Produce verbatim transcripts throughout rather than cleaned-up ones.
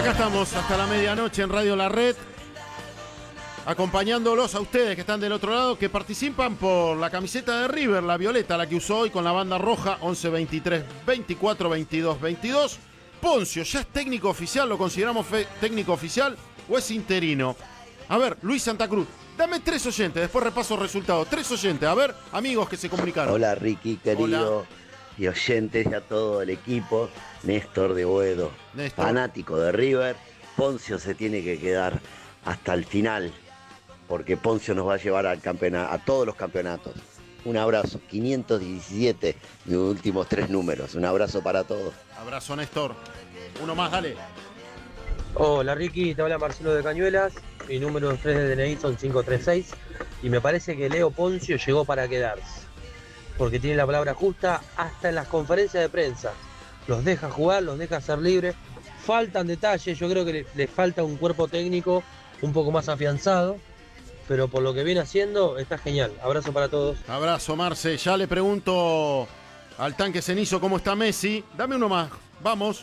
Acá estamos hasta la medianoche en Radio La Red, acompañándolos a ustedes que están del otro lado, que participan por la camiseta de River, la violeta, la que usó hoy con la banda roja, once veintitrés veinticuatro veintidós veintidós. Poncio, ¿ya es técnico oficial? ¿Lo consideramos técnico oficial o es interino? A ver, Luis Santa Cruz, dame tres oyentes, después repaso resultados. Tres oyentes, a ver, amigos que se comunicaron. Hola Ricky, querido. Hola. Y oyentes y a todo el equipo. Néstor de Boedo, Néstor. Fanático de River. Poncio se tiene que quedar hasta el final, porque Poncio nos va a llevar al campeonato, a todos los campeonatos. Un abrazo, quinientos diecisiete, mis últimos tres números. Un abrazo para todos. Abrazo, Néstor. Uno más, dale. Hola Ricky, te habla Marcelo de Cañuelas. Mi número tres de D N I son cinco tres seis. Y me parece que Leo Poncio llegó para quedarse, porque tiene la palabra justa hasta en las conferencias de prensa. Los deja jugar, los deja ser libres. Faltan detalles, yo creo que le, le falta un cuerpo técnico un poco más afianzado, pero por lo que viene haciendo está genial. Abrazo para todos. Abrazo, Marce. Ya le pregunto al tanque cenizo cómo está Messi. Dame uno más, vamos.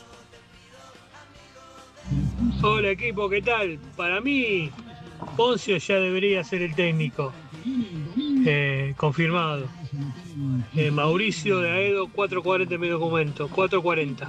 Hola equipo, ¿qué tal? Para mí, Poncio ya debería ser el técnico. Eh, confirmado. Eh, Mauricio de Aedo, cuatro cuarenta mi documento, cuatro cuarenta.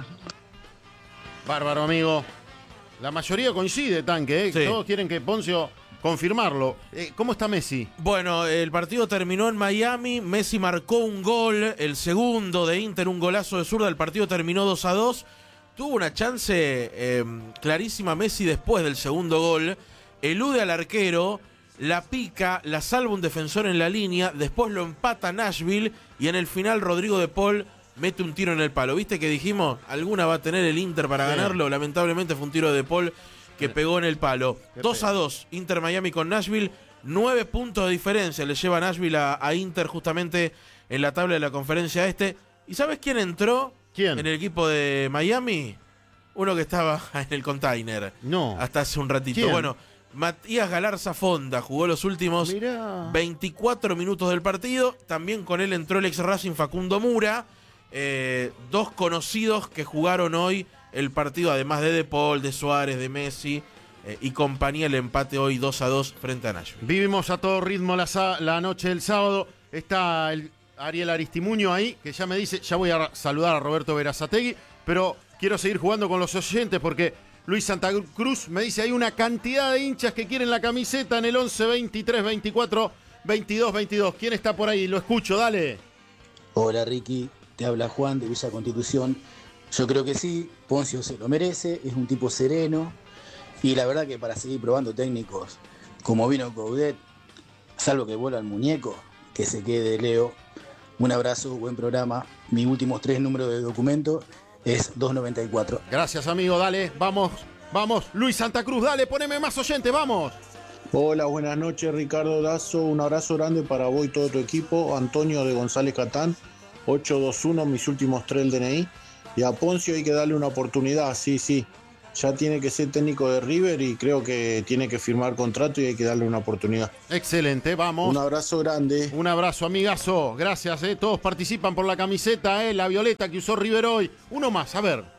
Bárbaro, amigo. La mayoría coincide, tanque, ¿eh? Sí. Todos quieren que Poncio confirmarlo. Eh, ¿Cómo está Messi? Bueno, el partido terminó en Miami. Messi marcó un gol, el segundo de Inter, un golazo de zurda. El partido terminó dos a dos. Tuvo una chance eh, clarísima Messi después del segundo gol. Elude al arquero, la pica, la salva un defensor en la línea, después lo empata Nashville y en el final Rodrigo de Paul mete un tiro en el palo. ¿Viste que dijimos? Alguna va a tener el Inter para sí. ganarlo. Lamentablemente fue un tiro de Paul que pegó en el palo. dos a dos, Inter Miami con Nashville. Nueve puntos de diferencia le lleva Nashville a, a Inter justamente en la tabla de la conferencia este. ¿Y sabes quién entró? ¿Quién? En el equipo de Miami. Uno que estaba en el container. No. Hasta hace un ratito. ¿Quién? Bueno, Matías Galarza Fonda jugó los últimos Mirá. veinticuatro minutos del partido. También con él entró el ex Racing Facundo Mura. Eh, dos conocidos que jugaron hoy el partido, además de De Paul, de Suárez, de Messi eh, y compañía. El empate hoy dos a dos frente a Nashville. Vivimos a todo ritmo la, la noche del sábado. Está el Ariel Aristimuño ahí, que ya me dice, ya voy a saludar a Roberto Berazategui, pero quiero seguir jugando con los oyentes porque Luis Santa Cruz me dice, hay una cantidad de hinchas que quieren la camiseta en el once veintitrés veinticuatro veintidós veintidós. ¿Quién está por ahí? Lo escucho, dale. Hola Ricky, te habla Juan de Villa Constitución. Yo creo que sí, Poncio se lo merece, es un tipo sereno y la verdad que para seguir probando técnicos como vino Coudet, salvo que vuelva el muñeco, que se quede Leo. Un abrazo, buen programa. Mis últimos tres números de documento es dos noventa y cuatro. Gracias, amigo, dale, vamos, vamos. Luis Santa Cruz, dale, poneme más oyente, vamos. Hola, buenas noches, Ricardo Dazo. Un abrazo grande para vos y todo tu equipo. Antonio de González Catán, ocho dos uno, mis últimos tres del D N I. Y a Poncio hay que darle una oportunidad, sí, sí. Ya tiene que ser técnico de River y creo que tiene que firmar contrato y hay que darle una oportunidad. Excelente, vamos. Un abrazo grande. Un abrazo, amigazo. Gracias, eh. Todos participan por la camiseta, eh. La violeta que usó River hoy. Uno más, a ver.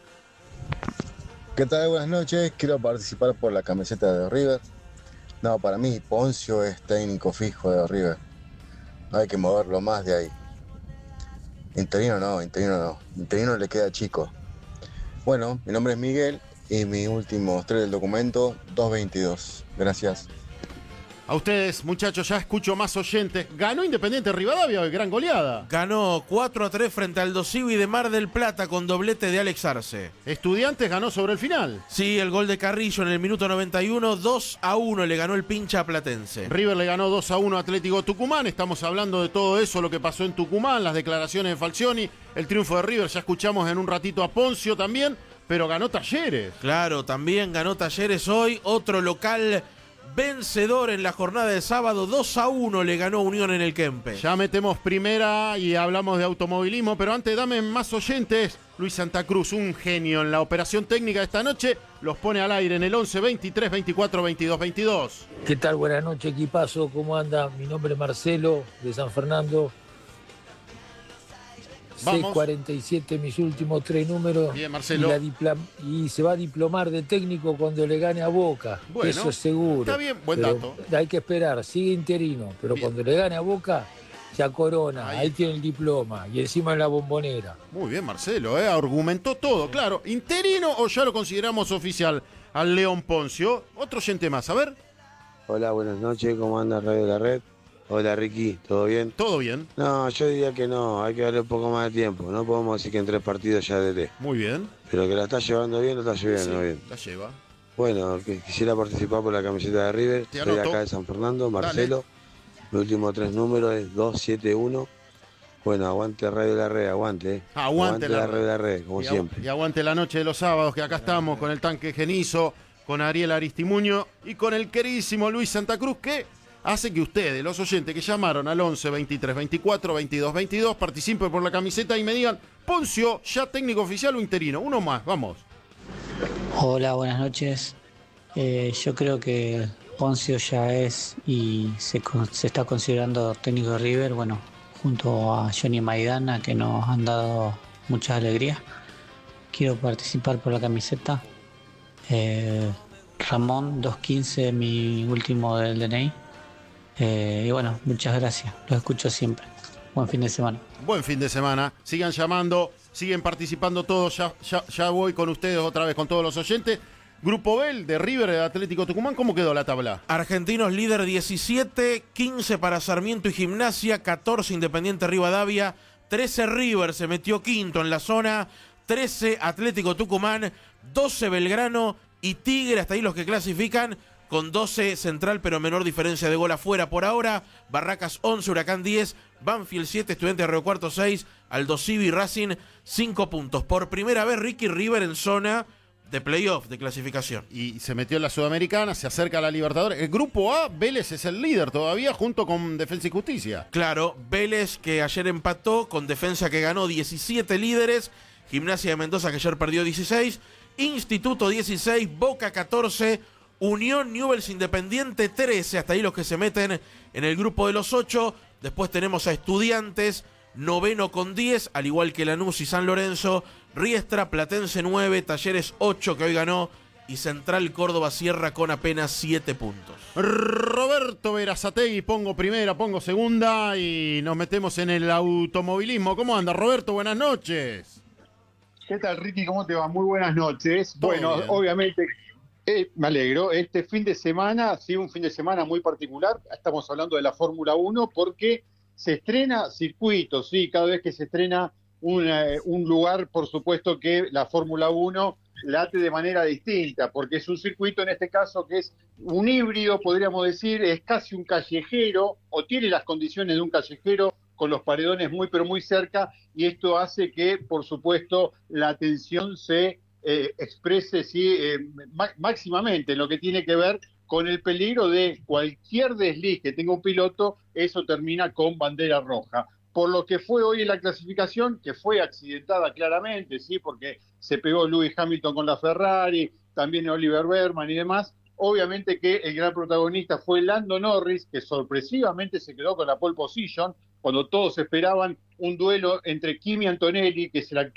¿Qué tal? Buenas noches. Quiero participar por la camiseta de River. No, para mí Poncio es técnico fijo de River. No hay que moverlo más de ahí. Interino no, interino no. Interino le queda chico. Bueno, mi nombre es Miguel. Y mis últimos tres del documento, dos veintidós. Gracias. A ustedes, muchachos, ya escucho más oyentes. Ganó Independiente Rivadavia hoy, gran goleada. Ganó cuatro a tres frente al Dosivi de Mar del Plata con doblete de Alex Arce. Estudiantes ganó sobre el final. Sí, el gol de Carrillo en el minuto noventa y uno, dos a uno le ganó el pincha platense. River le ganó dos a uno a Atlético Tucumán. Estamos hablando de todo eso, lo que pasó en Tucumán, las declaraciones de Falcioni, el triunfo de River. Ya escuchamos en un ratito a Poncio también. Pero ganó Talleres. Claro, también ganó Talleres hoy. Otro local vencedor en la jornada de sábado. dos a uno le ganó Unión en el Kempe. Ya metemos primera y hablamos de automovilismo. Pero antes dame más oyentes. Luis Santa Cruz, un genio en la operación técnica de esta noche. Los pone al aire en el once veintitrés veinticuatro veintidós veintidós. ¿Qué tal? Buenas noches, equipazo. ¿Cómo anda? Mi nombre es Marcelo, de San Fernando. Vamos. C cuarenta y siete mis últimos tres números. Bien, Marcelo. Y, la dipla- y se va a diplomar de técnico cuando le gane a Boca. Bueno, eso es seguro. está bien, buen Pero dato. hay que esperar, sigue interino. Pero Bien. cuando le gane a Boca, ya corona. Ahí. Ahí, tiene el diploma. Y encima en la bombonera. Muy bien, Marcelo, ¿eh? Argumentó todo, claro. ¿Interino o ya lo consideramos oficial al León Poncio? Otro oyente más, a ver. Hola, buenas noches, ¿cómo anda Radio La Red? Hola Ricky, ¿todo bien? Todo bien. No, yo diría que no, hay que darle un poco más de tiempo. No podemos decir que en tres partidos ya D T. Muy bien. Pero que la está llevando bien, lo está llevando Sí, bien. la lleva. Bueno, que quisiera participar por la camiseta de River. Te Soy anoto. acá de San Fernando, Marcelo. Mis últimos tres números es dos siete uno. Bueno, aguante Radio La Red, aguante. Eh. Aguante, la, la Radio La Red, como y agu- siempre. Y aguante la noche de los sábados, que acá estamos con el tanque Genizo, con Ariel Aristimuño y con el queridísimo Luis Santa Cruz, que hace que ustedes, los oyentes que llamaron al once, veintitrés, veinticuatro, veintidós, veintidós, participen por la camiseta y me digan, Poncio, ya técnico oficial o interino. Uno más, vamos. Hola, buenas noches. Eh, yo creo que Poncio ya es y se, con- se está considerando técnico de River, bueno, junto a Johnny Maidana, que nos han dado mucha alegría. Quiero participar por la camiseta. Eh, Ramón, doscientos quince, mi último del D N I. Eh, y bueno, muchas gracias. Los escucho siempre. Buen fin de semana. Buen fin de semana. Sigan llamando, siguen participando todos. Ya, ya, ya voy con ustedes otra vez, con todos los oyentes. Grupo B de River, de Atlético Tucumán, ¿cómo quedó la tabla? Argentinos líder diecisiete, quince para Sarmiento y Gimnasia, catorce Independiente Rivadavia, trece River se metió quinto en la zona, trece Atlético Tucumán, doce Belgrano y Tigre, hasta ahí los que clasifican, con doce Central, pero menor diferencia de gol afuera por ahora. Barracas once, Huracán diez, Banfield siete, Estudiantes de Río Cuarto seis, Aldo Civi y Racing cinco puntos. Por primera vez Ricky River en zona de playoff, de clasificación. Y se metió en la Sudamericana, se acerca a la Libertadores. El grupo A, Vélez es el líder todavía, junto con Defensa y Justicia. Claro, Vélez que ayer empató, con Defensa que ganó, diecisiete líderes, Gimnasia de Mendoza que ayer perdió dieciséis, Instituto dieciséis, Boca catorce, Unión Newell's Independiente trece, hasta ahí los que se meten en el grupo de los ocho. Después tenemos a Estudiantes, noveno con diez, al igual que Lanús y San Lorenzo, Riestra, Platense nueve, Talleres ocho, que hoy ganó, y Central Córdoba cierra con apenas siete puntos. Roberto Berazategui, pongo primera, pongo segunda y nos metemos en el automovilismo. ¿Cómo anda, Roberto? Buenas noches. ¿Qué tal, Ricky? ¿Cómo te va? Muy buenas noches. Todo Bueno, bien. obviamente, eh, me alegro. Este fin de semana, sí, un fin de semana muy particular. Estamos hablando de la Fórmula uno porque se estrena circuito, sí, cada vez que se estrena una, un lugar, por supuesto que la Fórmula uno late de manera distinta, porque es un circuito en este caso que es un híbrido, podríamos decir, es casi un callejero, o tiene las condiciones de un callejero, con los paredones muy pero muy cerca, y esto hace que, por supuesto, la atención se eh, exprese sí, eh, máximamente en lo que tiene que ver con el peligro de cualquier desliz que tenga un piloto, eso termina con bandera roja. Por lo que fue hoy en la clasificación, que fue accidentada claramente, sí, porque se pegó Lewis Hamilton con la Ferrari, también Oliver Berman y demás. Obviamente que el gran protagonista fue Lando Norris, que sorpresivamente se quedó con la pole position, cuando todos esperaban un duelo entre Kimi Antonelli, que es el actual